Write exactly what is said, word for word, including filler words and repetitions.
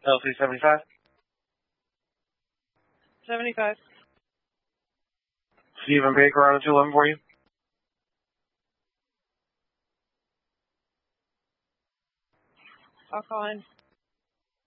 L C seventy-five. seventy-five. Stephen Baker on a two eleven for you. I'll call in.